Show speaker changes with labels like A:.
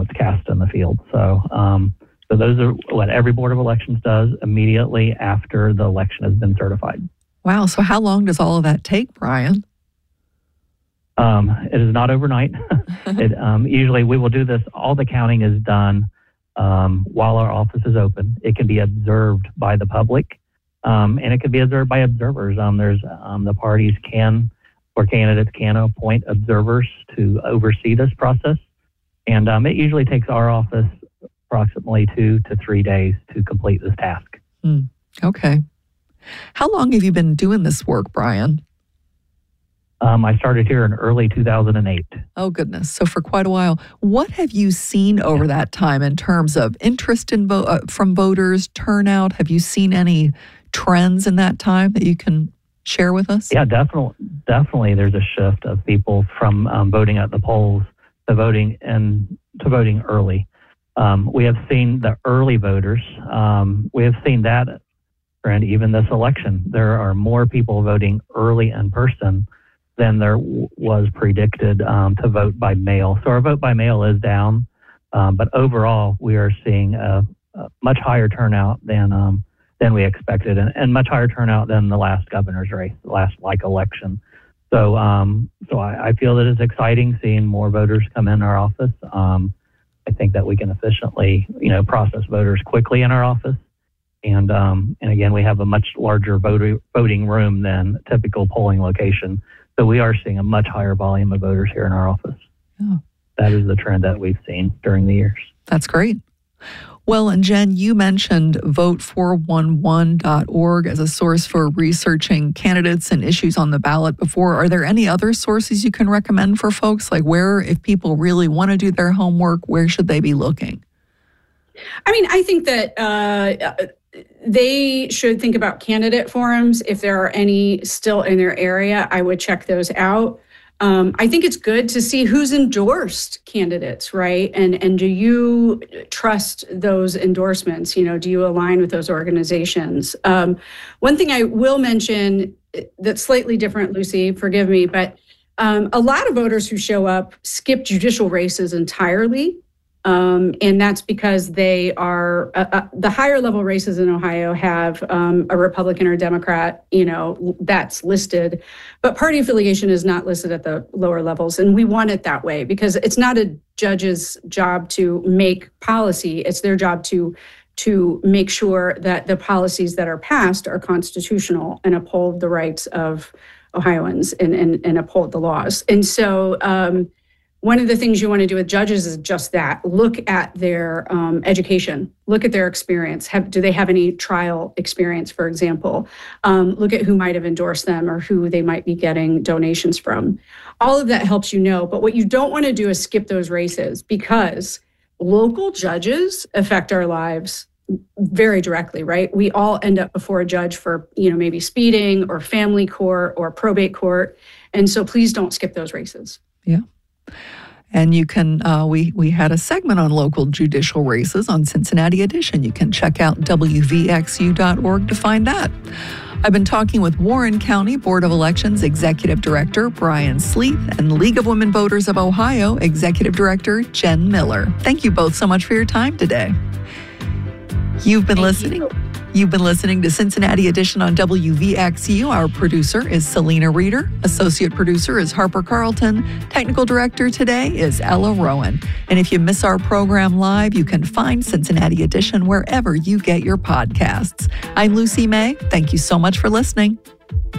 A: ballots cast in the field. So those are what every Board of Elections does immediately after the election has been certified.
B: Wow. So how long does all of that take, Brian?
A: It is not overnight. Usually we will do this. All the counting is done while our office is open. It can be observed by the public, and it can be observed by observers. There's the parties can, or candidates can, appoint observers to oversee this process. And it usually takes our office approximately 2 to 3 days to complete this task.
B: Okay. How long have you been doing this work, Brian?
A: I started here in early 2008.
B: Oh, goodness. So for quite a while. What have you seen over that time in terms of interest in from voters, turnout? Have you seen any trends in that time that you can share with us?
A: Yeah, definitely. There's a shift of people from voting at the polls to voting early. We have seen the early voters. We have seen that trend even this election. There are more people voting early in person than there was predicted to vote by mail. So our vote by mail is down, but overall we are seeing a much higher turnout than we expected, and much higher turnout than the last governor's race, the last election. So I feel that it's exciting seeing more voters come in our office. I think that we can efficiently, process voters quickly in our office. And again, we have a much larger voting room than a typical polling location. So we are seeing a much higher volume of voters here in our office.
B: Oh.
A: That is the trend that we've seen during the years.
B: That's great. Well, and Jen, you mentioned vote411.org as a source for researching candidates and issues on the ballot before. Are there any other sources you can recommend for folks? Like where, if people really want to do their homework, where should they be looking?
C: I mean, I think that they should think about candidate forums. If there are any still in their area, I would check those out. I think it's good to see who's endorsed candidates, right? And do you trust those endorsements? Do you align with those organizations? One thing I will mention that's slightly different, Lucy, forgive me, but a lot of voters who show up skip judicial races entirely. And that's because they are the higher level races in Ohio have a Republican or Democrat, that's listed, but party affiliation is not listed at the lower levels. And we want it that way because it's not a judge's job to make policy. It's their job to make sure that the policies that are passed are constitutional and uphold the rights of Ohioans and uphold the laws. And so, one of the things you want to do with judges is just that. Look at their education. Look at their experience. Do they have any trial experience, for example? Look at who might have endorsed them or who they might be getting donations from. All of that helps you know. But what you don't want to do is skip those races because local judges affect our lives very directly, right? We all end up before a judge for, maybe speeding or family court or probate court. And so please don't skip those races.
B: Yeah. And you can, we had a segment on local judicial races on Cincinnati Edition. You can check out WVXU.org to find that. I've been talking with Warren County Board of Elections Executive Director Brian Sleeth and League of Women Voters of Ohio Executive Director Jen Miller. Thank you both so much for your time today. You've been listening to Cincinnati Edition on WVXU. Our producer is Selena Reeder. Associate producer is Harper Carlton. Technical director today is Ella Rowan. And if you miss our program live, you can find Cincinnati Edition wherever you get your podcasts. I'm Lucy May. Thank you so much for listening.